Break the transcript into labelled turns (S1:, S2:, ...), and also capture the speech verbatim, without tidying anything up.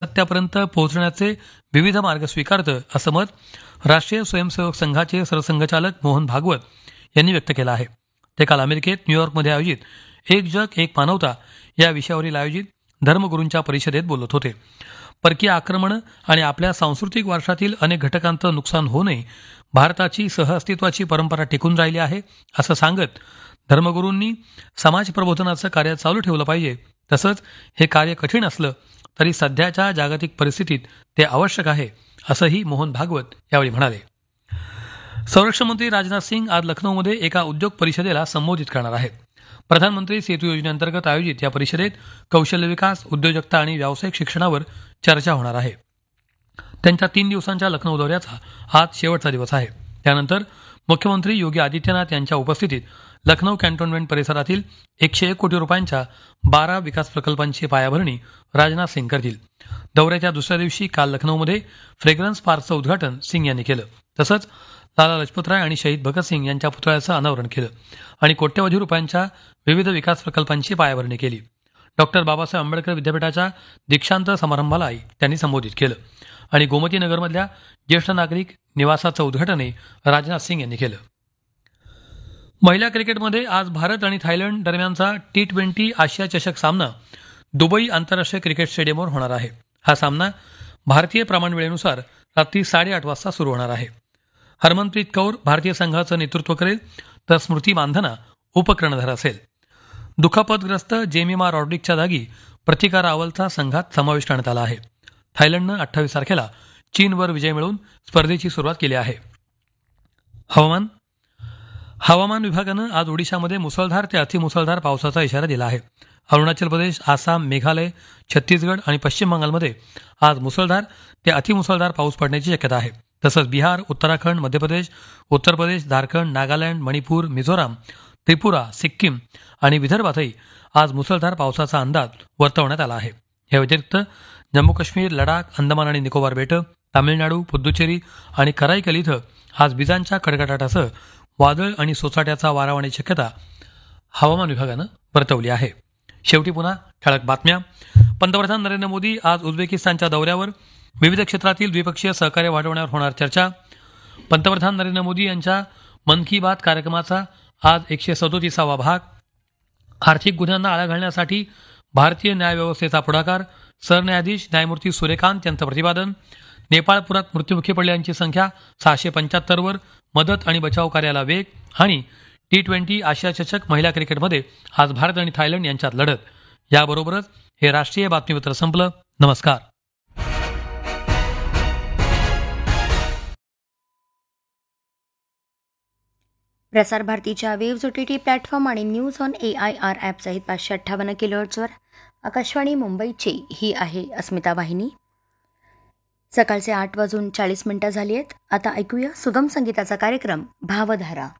S1: सत्यापर्यंत पोहोचण्याचे विविध मार्ग स्वीकारतं असं मत राष्ट्रीय स्वयंसेवक संघाचे सरसंघचालक मोहन भागवत यांनी व्यक्त केलं आहे. ते काल अमेरिकेत न्यूयॉर्कमध्ये आयोजित एक जग एक मानवता या विषयावरील आयोजित धर्मगुरूंच्या परिषदेत बोलत होते. परकीय आक्रमणं आणि आपल्या सांस्कृतिक वारशातील अनेक घटकांचं नुकसान होऊ नये, भारताची सहअस्तित्वाची परंपरा टिकून राहिली आहे असं सांगत धर्मगुरूंनी समाज प्रबोधनाचं कार्य चालू ठेवलं पाहिजे. तसंच हे कार्य कठीण असलं तरी सध्याच्या जागतिक परिस्थितीत ते आवश्यक आहे असंही मोहन भागवत यावेळी म्हणाले. संरक्षण मंत्री राजनाथ सिंग आज लखनौमध्ये एका उद्योग परिषदेला संबोधित करणार आहेत. प्रधानमंत्री सेतू योजनेअंतर्गत आयोजित या परिषदेत कौशल्य विकास, उद्योजकता आणि व्यावसायिक शिक्षणावर चर्चा होणार आहे. त्यांच्या तीन दिवसांच्या लखनौ दौऱ्याचा आज शेवटचा दिवस आहे. त्यानंतर मुख्यमंत्री योगी आदित्यनाथ यांच्या उपस्थितीत लखनौ कॅन्टोन्मेंट परिसरातील एकशे एक कोटी रुपयांच्या बारा विकास प्रकल्पांची पायाभरणी राजनाथ सिंग करतील. दौऱ्याच्या दुसऱ्या दिवशी काल लखनौमध्ये फ्रेग्रन्स पार्कचं उद्घाटन सिंग यांनी केलं. तसंच लाला लजपतराय आणि शहीद भगतसिंग यांच्या पुतळ्याचं अनावरण केलं आणि कोट्यवधी रुपयांच्या विविध विकास प्रकल्पांची पायाभरणी केली. डॉक्टर बाबासाहेब आंबेडकर विद्यापीठाच्या दीक्षांत समारंभालाही त्यांनी संबोधित केलं आणि गोमती नगरमधल्या ज्येष्ठ नागरिक निवासाचं उद्घाटनही राजनाथ सिंग यांनी केलं. महिला क्रिकेटमध्ये आज भारत आणि थायलंड दरम्यानचा टी ट्वेंटी आशिया चषक सामना दुबई आंतरराष्ट्रीय क्रिकेट स्टेडियमवर होणार आहे. हा सामना भारतीय प्रमाण वेळेनुसार रात्री साडेआठ वाजता सुरू होणार आहे. हरमनप्रीत कौर भारतीय संघाचं नेतृत्व करेल तर स्मृती मानधना उपकर्णधार असेल. दुखापतग्रस्त जेमिमा रॉड्रिकच्या जागी प्रतिकार रावलचा संघात समावेश करण्यात आला आहे. थायलंडनं अठ्ठावीस तारखेला चीनवर विजय मिळवून स्पर्धेची सुरुवात केली आहे. हवामान हवामान विभागानं आज ओडिशामध्ये मुसळधार ते अतिमुसळधार पावसाचा इशारा दिला आहे. अरुणाचल प्रदेश, आसाम, मेघालय, छत्तीसगड आणि पश्चिम बंगालमध्ये आज मुसळधार ते अतिमुसळधार पाऊस पडण्याची शक्यता आहे. तसंच बिहार, उत्तराखंड, मध्य प्रदेश, उत्तर प्रदेश, झारखंड, नागालँड, मणिपूर, मिझोराम, त्रिपुरा, सिक्कीम आणि विदर्भातही आज मुसळधार पावसाचा अंदाज वर्तवण्यात आला आहे. या व्यतिरिक्त जम्मू काश्मीर, लडाख, अंदमान आणि निकोबार बेटं, तामिळनाडू, पुद्दुचेरी आणि कराईकल इथं आज विजांच्या कडकडाटासह वादळ आणि सोसाट्याचा वारा वाहण्याची शक्यता हवामान विभागानं वर्तवली आहे. शेवटी पुन्हा ठळक बातम्या. पंतप्रधान नरेंद्र मोदी आज उझबेकिस्तानच्या दौऱ्यावर विविध क्षेत्रातील द्विपक्षीय सहकार्य वाढवण्यावर होणार चर्चा. पंतप्रधान नरेंद्र मोदी यांच्या मन की बात कार्यक्रमाचा आज एकशे सदोतीसावा भाग. आर्थिक गुन्ह्यांना आळा घालण्यासाठी भारतीय न्यायव्यवस्थेचा पुढाकार, सरन्यायाधीश न्यायमूर्ती सूर्यकांत यांचं प्रतिपादन. नेपाळपुरात मृत्युमुखी पडलेल्यांची संख्या सहाशे पंच्याहत्तरवर, मदत आणि बचाव कार्याला वेग. आणि टी ट्वेंटी आशिया चषक महिला क्रिकेटमध्ये आज भारत आणि थायलंड यांच्यात लढत. याबरोबरच हे राष्ट्रीय बातमीपत्र संपलं. नमस्कार.
S2: प्रसार भारतीच्या वेव्ज ओटीटी प्लॅटफॉर्म आणि news on A I R app सहित पाचशे अठ्ठावन्न किलोहर्ट्जवर आकाशवाणी मुंबईची ही आहे अस्मिता वाहिनी. सकाळचे आठ वाजून चाळीस मिनिटं झाली आहेत. आता ऐकूया सुगम संगीताचा कार्यक्रम भावधारा.